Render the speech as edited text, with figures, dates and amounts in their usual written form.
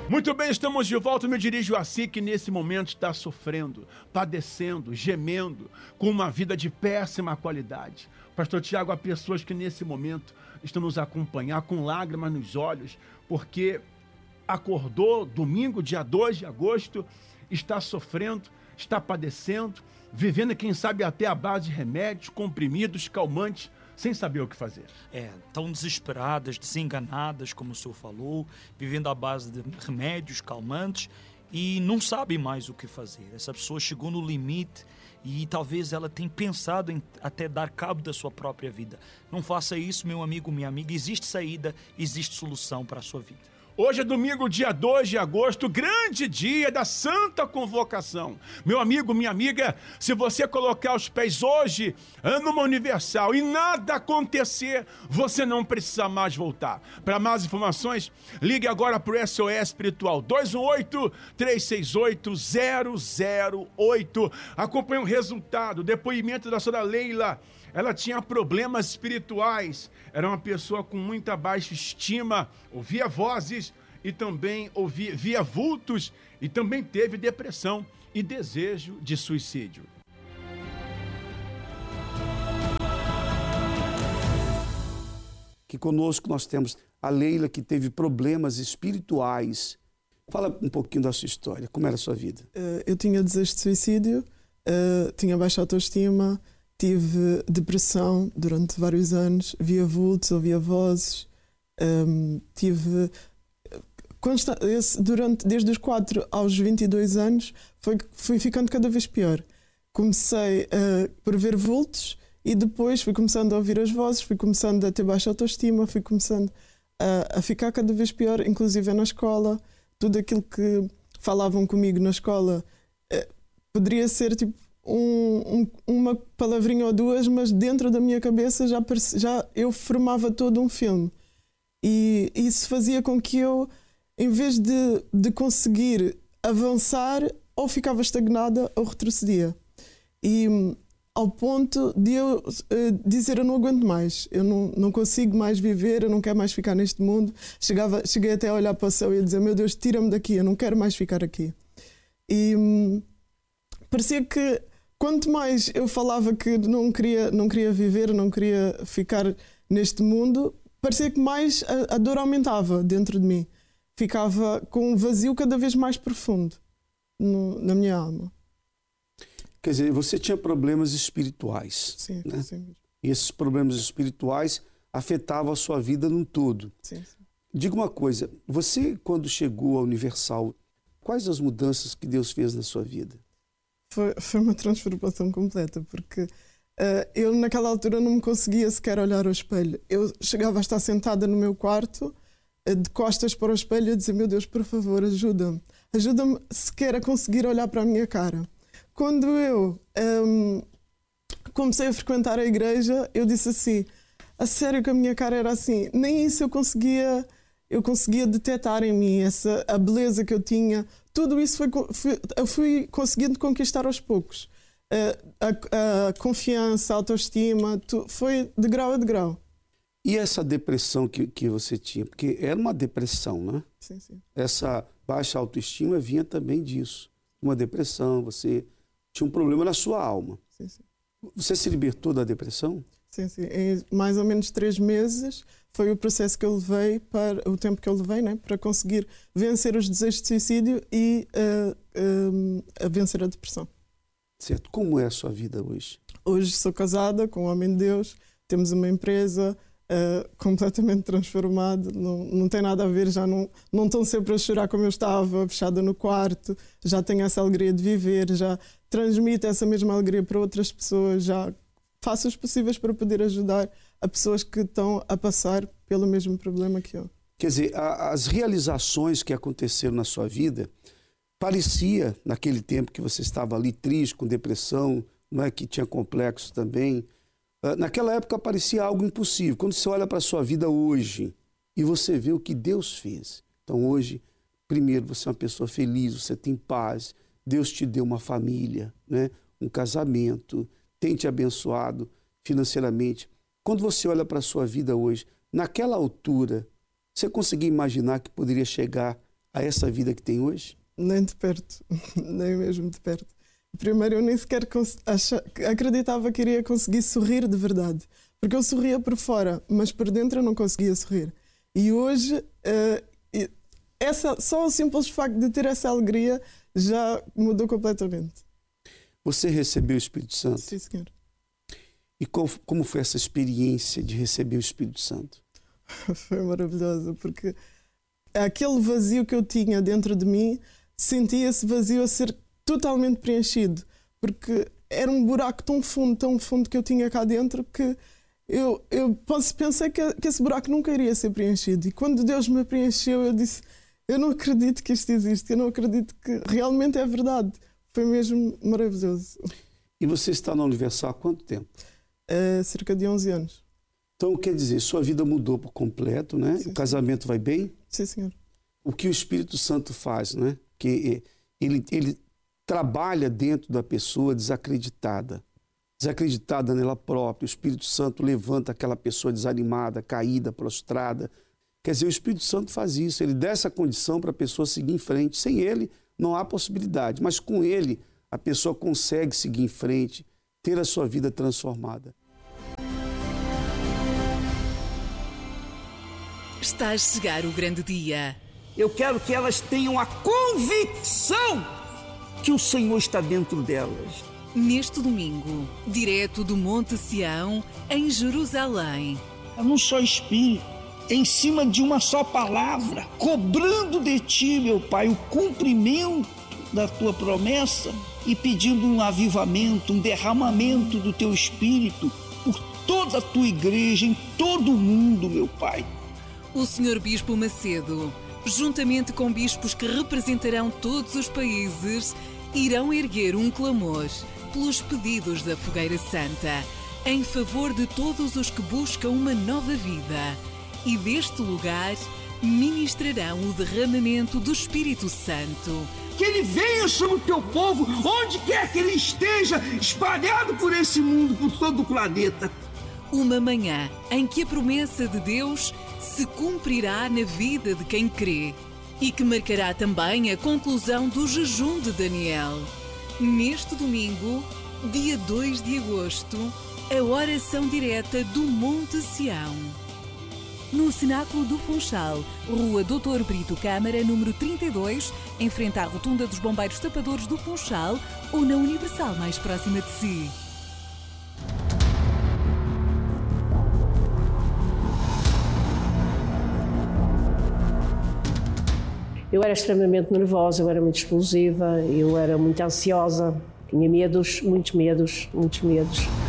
Muito bem, estamos de volta. Eu me dirijo a si que nesse momento está sofrendo, padecendo, gemendo, com uma vida de péssima qualidade. Pastor Tiago, há pessoas que nesse momento estão nos acompanhando com lágrimas nos olhos, porque acordou domingo, dia 2 de agosto, está sofrendo, está padecendo, vivendo, quem sabe, até a base de remédios, comprimidos, calmantes, sem saber o que fazer. Tão desesperadas, desenganadas, como o senhor falou, vivendo à base de remédios, calmantes, e não sabem mais o que fazer. Essa pessoa chegou no limite e talvez ela tenha pensado em até dar cabo da sua própria vida. Não faça isso, meu amigo, minha amiga. Existe saída, existe solução para a sua vida. Hoje é domingo, dia 2 de agosto, grande dia da Santa Convocação. Meu amigo, minha amiga, se você colocar os pés hoje numa Universal e nada acontecer, você não precisa mais voltar. Para mais informações, ligue agora para o SOS Espiritual 218-368-008. Acompanhe o resultado, o depoimento da senhora Leila. Ela tinha problemas espirituais, era uma pessoa com muita baixa estima, ouvia vozes e também via vultos e também teve depressão e desejo de suicídio. Que conosco nós temos a Leila, que teve problemas espirituais. Fala um pouquinho da sua história, como era a sua vida? Eu tinha desejo de suicídio, tinha baixa autoestima, tive depressão durante vários anos, via vultos, ouvia vozes, desde os 4 aos 22 anos, fui ficando cada vez pior. Comecei por ver vultos e depois fui começando a ouvir as vozes, fui começando a ter baixa autoestima, fui começando a ficar cada vez pior, inclusive na escola. Tudo aquilo que falavam comigo na escola poderia ser tipo uma palavrinha ou duas, mas dentro da minha cabeça já eu formava todo um filme. E isso fazia com que eu, em vez de conseguir avançar, ou ficava estagnada ou retrocedia. E ao ponto de eu dizer: eu não aguento mais, eu não consigo mais viver, eu não quero mais ficar neste mundo. Cheguei até a olhar para o céu e a dizer: meu Deus, tira-me daqui, eu não quero mais ficar aqui. E parecia que quanto mais eu falava que não queria viver, não queria ficar neste mundo, parecia que mais a dor aumentava dentro de mim. Ficava com um vazio cada vez mais profundo na minha alma. Quer dizer, você tinha problemas espirituais. Sim, né? Sim. E esses problemas espirituais afetavam a sua vida num todo. Sim. Diga uma coisa, você quando chegou à Universal, quais as mudanças que Deus fez na sua vida? Foi uma transformação completa, porque eu naquela altura não me conseguia sequer olhar ao espelho. Eu chegava a estar sentada no meu quarto, de costas para o espelho, e a dizer: meu Deus, por favor, ajuda-me. Ajuda-me sequer a conseguir olhar para a minha cara. Quando eu comecei a frequentar a igreja, eu disse assim: a sério que a minha cara era assim? Nem isso eu conseguia detectar em mim, a beleza que eu tinha. Tudo isso eu fui conseguindo conquistar aos poucos. A confiança, a autoestima, foi de grau a de grau. E essa depressão que você tinha? Porque era uma depressão, né? Sim. Essa baixa autoestima vinha também disso. Uma depressão, você tinha um problema na sua alma. Sim. Você se libertou da depressão? Sim. Em mais ou menos 3 meses foi o processo que eu levei, o tempo que eu levei, né, para conseguir vencer os desejos de suicídio e a vencer a depressão. Certo. Como é a sua vida hoje? Hoje sou casada com um homem de Deus, temos uma empresa completamente transformada, não tem nada a ver, já não estou sempre a chorar como eu estava, fechada no quarto, já tenho essa alegria de viver, já transmito essa mesma alegria para outras pessoas, já faço os possíveis para poder ajudar a pessoas que estão a passar pelo mesmo problema que eu. Quer dizer, as realizações que aconteceram na sua vida, parecia, naquele tempo que você estava ali triste, com depressão, não é, que tinha complexo também, naquela época parecia algo impossível. Quando você olha para a sua vida hoje e você vê o que Deus fez. Então hoje, primeiro, você é uma pessoa feliz, você tem paz, Deus te deu uma família, né, um casamento, tem te abençoado financeiramente. Quando você olha para a sua vida hoje, naquela altura, você conseguia imaginar que poderia chegar a essa vida que tem hoje? Nem de perto, nem mesmo de perto. Primeiro, eu nem sequer acreditava que iria conseguir sorrir de verdade. Porque eu sorria por fora, mas por dentro eu não conseguia sorrir. E hoje, só o simples facto de ter essa alegria já mudou completamente. Você recebeu o Espírito Santo? Sim, senhor. E como foi essa experiência de receber o Espírito Santo? Foi maravilhoso, porque aquele vazio que eu tinha dentro de mim, senti esse vazio a ser totalmente preenchido, porque era um buraco tão fundo que eu tinha cá dentro que eu pensei que esse buraco nunca iria ser preenchido. E quando Deus me preencheu, eu disse, eu não acredito que isto existe, eu não acredito que realmente é verdade. Foi mesmo maravilhoso. E você está na Universal há quanto tempo? Cerca de 11 anos. Então, quer dizer, sua vida mudou por completo, né? Sim, o casamento vai bem? Sim, senhor. O que o Espírito Santo faz, né? Que ele trabalha dentro da pessoa desacreditada nela própria. O Espírito Santo levanta aquela pessoa desanimada, caída, prostrada. Quer dizer, o Espírito Santo faz isso, ele dá essa condição para a pessoa seguir em frente. Sem ele, não há possibilidade, mas com ele, a pessoa consegue seguir em frente, ter a sua vida transformada. Está a chegar o grande dia. Eu quero que elas tenham a convicção que o Senhor está dentro delas. Neste domingo, direto do Monte Sião, em Jerusalém. Num só espírito, em cima de uma só palavra, cobrando de ti, meu Pai, o cumprimento da tua promessa e pedindo um avivamento, um derramamento do teu espírito por toda a tua igreja, em todo o mundo, meu Pai. O Sr. Bispo Macedo, juntamente com bispos que representarão todos os países, irão erguer um clamor pelos pedidos da Fogueira Santa, em favor de todos os que buscam uma nova vida. E deste lugar ministrarão o derramamento do Espírito Santo. Que ele venha sobre o teu povo, onde quer que ele esteja, espalhado por esse mundo, por todo o planeta. Uma manhã em que a promessa de Deus se cumprirá na vida de quem crê e que marcará também a conclusão do jejum de Daniel. Neste domingo, dia 2 de agosto, a oração direta do Monte Sião. No Cenáculo do Funchal, Rua Dr. Brito Câmara, número 32, em frente à Rotunda dos Bombeiros Tapadores do Funchal ou na Universal mais próxima de si. Eu era extremamente nervosa, eu era muito explosiva, eu era muito ansiosa, tinha medos, muitos medos, muitos medos.